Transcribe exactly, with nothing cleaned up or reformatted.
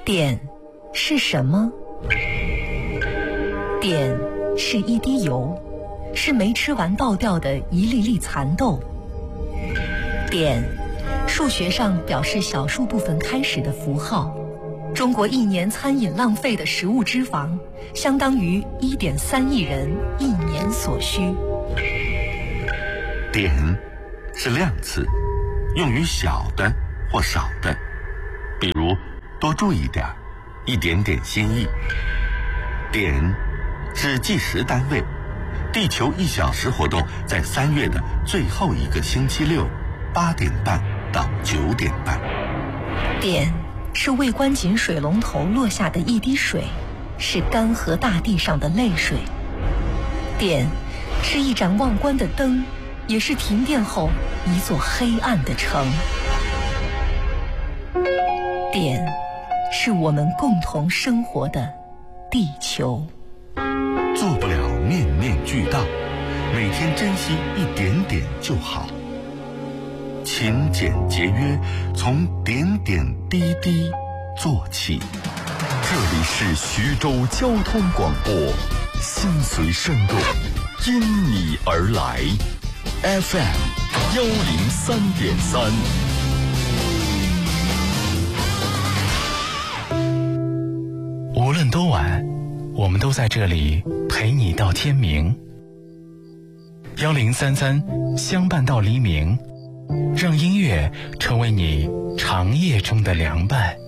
碘是什么？碘是一滴油，是没吃完倒掉的一粒粒蚕豆。碘，数学上表示小数部分开始的符号。中国一年餐饮浪费的食物脂肪，相当于 一点三亿人一年所需。 碘是量词，用于小的或少的，比如多注意点，一点点心意。碘是计时单位，地球一小时活动在三月的最后一个星期六，八点半到九点半。 碘是未关紧水龙头落下的一滴水，是干涸大地上的泪水。碘是一盏忘关的灯，也是停电后一座黑暗的城。碘是我们共同生活的地球。 做不了面面俱到，每天珍惜一点点就好。勤俭节约，从点点滴滴做起。 这里是徐州交通广播，心随声动，因你而来。F M 幺零三点三。 无论多晚，我们都在这里陪你到天明。幺零三三相伴到黎明，让音乐成为你长夜中的凉伴。